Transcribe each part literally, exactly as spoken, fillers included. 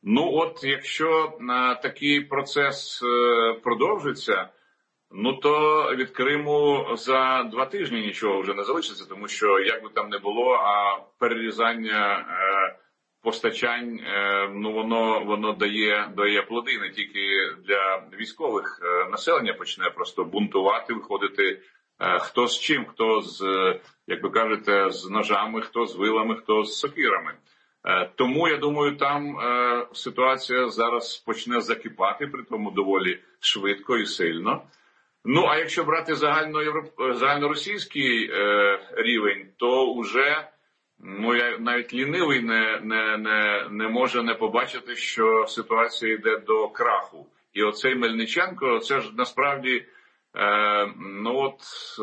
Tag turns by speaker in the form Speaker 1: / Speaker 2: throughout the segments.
Speaker 1: Ну от, якщо а, такий процес а, продовжиться, ну то від Криму за два тижні нічого вже не залишиться, тому що, як би там не було, а перерізання а, постачань, а, ну воно, воно дає, дає плоди не тільки для військових. А, населення почне просто бунтувати, виходити а, хто з чим, хто з, як ви кажете, з ножами, хто з вилами, хто з сокирами. Тому, я думаю, там е, ситуація зараз почне закипати, при тому доволі швидко і сильно. Ну, а якщо брати загально, загальноросійський е, рівень, то вже, ну, я навіть лінивий не, не, не, не може не побачити, що ситуація йде до краху. І оцей Мельниченко, це ж насправді, е, ну от,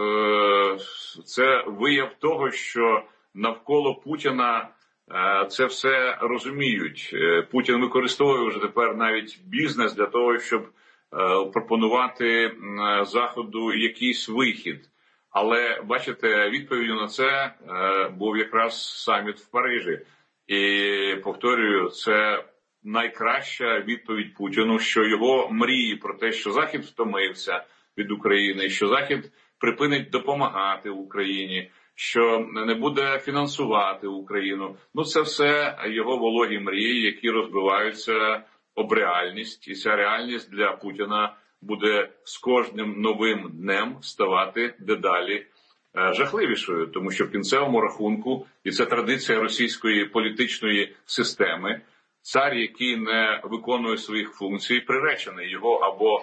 Speaker 1: е, це вияв того, що навколо Путіна це все розуміють. Путін використовує вже тепер навіть бізнес для того, щоб пропонувати Заходу якийсь вихід. Але, бачите, відповіддю на це був якраз саміт в Парижі. І, повторюю, це найкраща відповідь Путіну, що його мрії про те, що Захід втомився від України, що Захід припинить допомагати Україні, що не буде фінансувати Україну. Ну, це все його вологі мрії, які розбиваються об реальність. І ця реальність для Путіна буде з кожним новим днем ставати дедалі жахливішою. Тому що в кінцевому рахунку, і це традиція російської політичної системи, цар, який не виконує своїх функцій, приречений. Його або,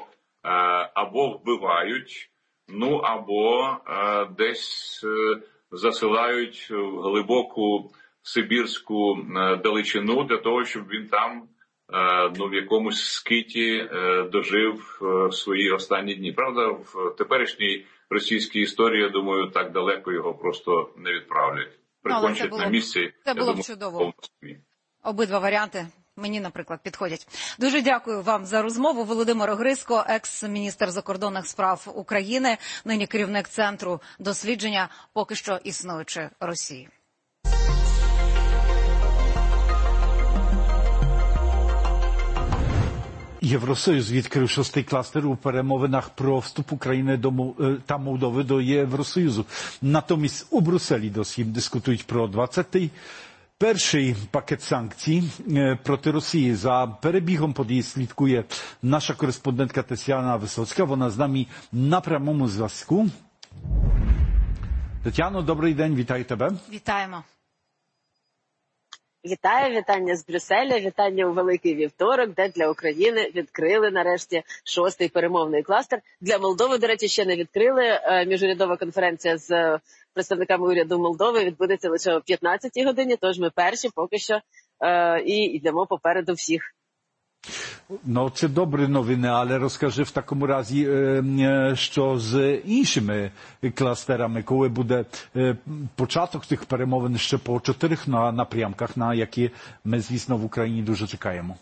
Speaker 1: або вбивають, ну, або десь засилають в глибоку сибірську далечину для того, щоб він там, ну, в якомусь скиті дожив свої останні дні. Правда, в теперішній російській історії, я думаю, так далеко його просто не відправлять. Прикончать на місці.
Speaker 2: Це було б чудово. Обидва варіанти мені, наприклад, підходять. Дуже дякую вам за розмову. Володимир Огризько, екс-міністр закордонних справ України, нині керівник Центру дослідження поки що існуючої Росії.
Speaker 3: Євросоюз відкрив шостий кластер у перемовинах про вступ України до, та Молдови до Євросоюзу. Натомість у Брюсселі досі дискутують про двадцятий перший пакет санкцій проти Росії. За перебігом подій слідкує наша кореспондентка Тетяна Висоцька. Вона з нами на прямому зв'язку. Тетяно, добрий день, вітаю тебе.
Speaker 2: Вітаємо.
Speaker 4: Вітаю, вітання з Брюсселя, вітання у Великий Вівторок, де для України відкрили нарешті шостий перемовний кластер. Для Молдови, до речі, ще не відкрили. Міжурядова конференція з представниками уряду Молдови відбудеться лише о п'ятнадцятій годині, тож ми перші поки що і йдемо попереду всіх.
Speaker 3: No, це добрі новини, але розкажи в такому разі, що з іншими кластерами, коли буде початок тих перемовин ще по чотирьох напрямках, на які ми, звісно, в Україні дуже чекаємо.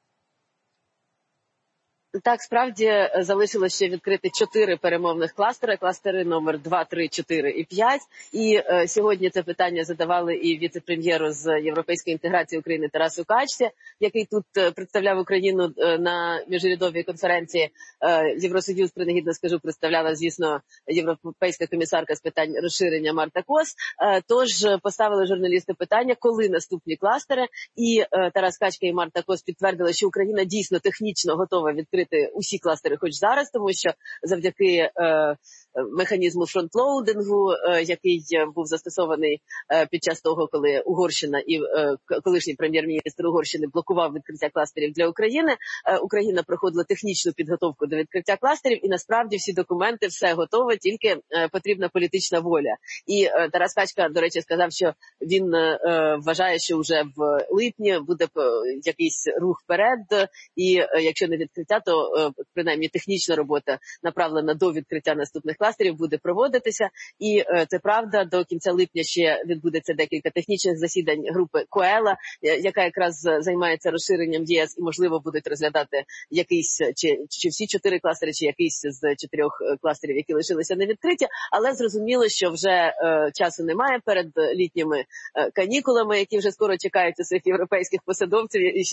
Speaker 4: Так, справді залишилося ще відкрити чотири перемовних кластери, кластери номер два, три, чотири і п'ять. І е, сьогодні це питання задавали і віце-прем'єру з європейської інтеграції України Тарасу Качці, який тут представляв Україну на міжурядовій конференції. Е, Євросоюз, принагідно скажу, представляла, звісно, європейська комісарка з питань розширення Марта Кос. Е, тож поставили журналісти питання, коли наступні кластери. І е, Тарас Качка і Марта Кос підтвердили, що Україна дійсно технічно готова відкрити усі кластери хоч зараз, тому що завдяки е, механізму фронтлоудингу, е, який був застосований е, під час того, коли Угорщина і е, колишній прем'єр-міністр Угорщини блокував відкриття кластерів для України, е, Україна проходила технічну підготовку до відкриття кластерів, і насправді всі документи, все готове, тільки е, потрібна політична воля. І е, Тарас Качка, до речі, сказав, що він е, вважає, що вже в липні буде е, якийсь рух вперед, і е, якщо не відкриття, то принаймні технічна робота, направлена до відкриття наступних кластерів, буде проводитися. І це правда, до кінця липня ще відбудеться декілька технічних засідань групи Коела, яка якраз займається розширенням ЄС, і, можливо, будуть розглядати якийсь, чи, чи всі чотири кластери, чи якийсь з чотирьох кластерів, які лишилися не відкриті. Але зрозуміло, що вже е, часу немає перед літніми е, канікулами, які вже скоро чекають у своїх європейських посадовців, і